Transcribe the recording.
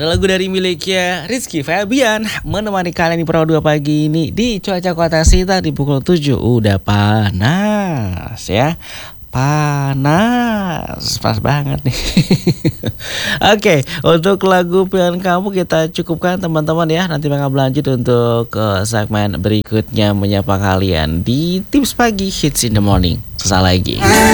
Ada lagu dari miliknya Rizky Febian menemani kalian di Perahu 2 pagi ini di cuaca kota Sita di pukul 7. Udah panas ya. Panas banget nih. Oke, untuk lagu pilihan kamu kita cukupkan teman-teman ya. Nanti bakal berlanjut untuk ke segmen berikutnya menyapa kalian di Tips Pagi Hits in the Morning. Sesaat lagi.